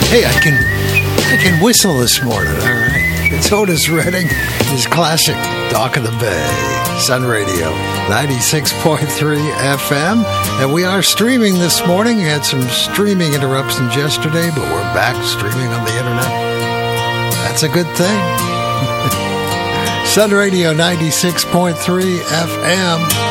Hey, I can whistle this morning, all right. It's Otis Redding, his classic Dock of the Bay, Sun Radio, 96.3 FM. And we are streaming this morning. We had some streaming interruptions yesterday, but we're back streaming on the internet. That's a good thing. Sun Radio, 96.3 FM.